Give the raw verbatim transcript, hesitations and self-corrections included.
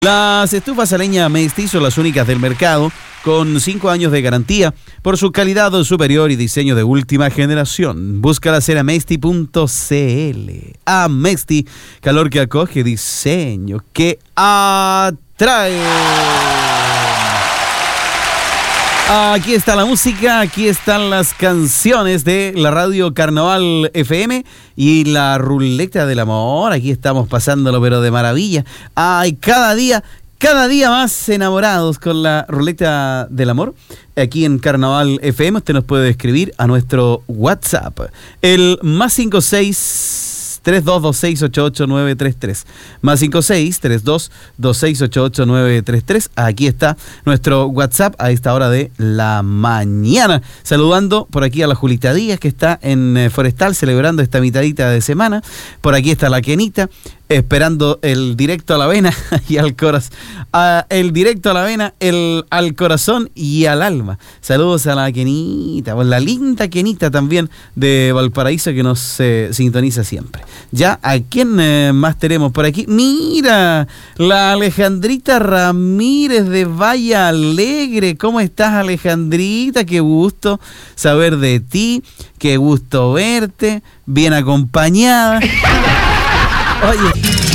Las estufas a leña Mesti son las únicas del mercado, con cinco años de garantía, por su calidad superior y diseño de última generación. Búscalas en amesti punto cl. Amesti, calor que acoge, diseño que atrae. Aquí está la música, aquí están las canciones de la radio Carnaval F M y la ruleta del amor. Aquí estamos pasándolo pero de maravilla. Ay, cada día, cada día más enamorados con la ruleta del amor. Aquí en Carnaval F M usted nos puede escribir a nuestro WhatsApp, el más cinco seis tres dos dos seis ocho ocho nueve tres tres, más cinco seis tres dos dos seis ocho ocho nueve tres tres. Aquí está nuestro WhatsApp a esta hora de la mañana. Saludando por aquí a la Julita Díaz, que está en eh, Forestal celebrando esta mitadita de semana. Por aquí está la Kenita, esperando el directo a la vena y al corazón, uh, el directo a la vena, el al corazón y al alma. Saludos a la Kenita, pues la linda Kenita también de Valparaíso, que nos eh, sintoniza siempre. Ya, ¿a quién eh, más tenemos por aquí? Mira, la Alejandrita Ramírez de Valle Alegre. ¿Cómo estás, Alejandrita? Qué gusto saber de ti, qué gusto verte, bien acompañada. Oye,